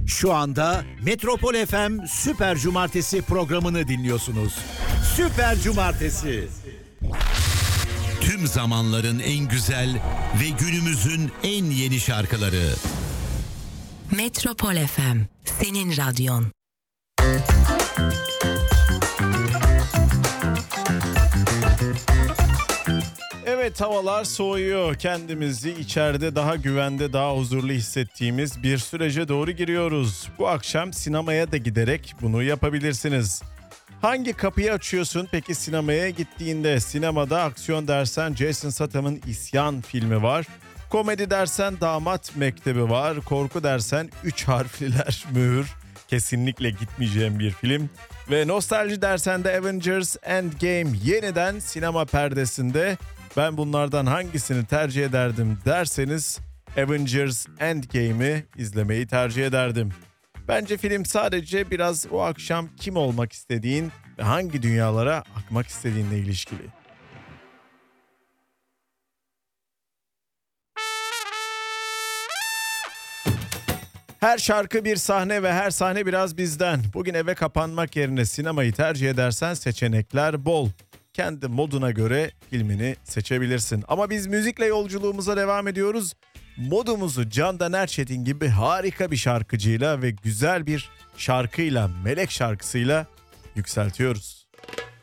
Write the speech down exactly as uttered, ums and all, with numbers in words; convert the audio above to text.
Şu anda Metropol F M Süper Cumartesi programını dinliyorsunuz. Süper Cumartesi. Tüm zamanların en güzel ve günümüzün en yeni şarkıları. Metropol F M, senin radyon. Evet, havalar soğuyor. Kendimizi içeride daha güvende, daha huzurlu hissettiğimiz bir sürece doğru giriyoruz. Bu akşam sinemaya da giderek bunu yapabilirsiniz. Hangi kapıyı açıyorsun peki sinemaya gittiğinde? Sinemada aksiyon dersen Jason Statham'ın İsyan filmi var. Komedi dersen Damat Mektebi var. Korku dersen Üç Harfliler Mühür. Kesinlikle gitmeyeceğim bir film. Ve nostalji dersen de Avengers Endgame yeniden sinema perdesinde. Ben bunlardan hangisini tercih ederdim derseniz Avengers Endgame'i izlemeyi tercih ederdim. Bence film sadece biraz o akşam kim olmak istediğin ve hangi dünyalara akmak istediğinle ilişkili. Her şarkı bir sahne ve her sahne biraz bizden. Bugün eve kapanmak yerine sinemayı tercih edersen seçenekler bol. Kendi moduna göre filmini seçebilirsin. Ama biz müzikle yolculuğumuza devam ediyoruz. Modumuzu Candan Erçetin gibi harika bir şarkıcıyla ve güzel bir şarkıyla, melek şarkısıyla yükseltiyoruz.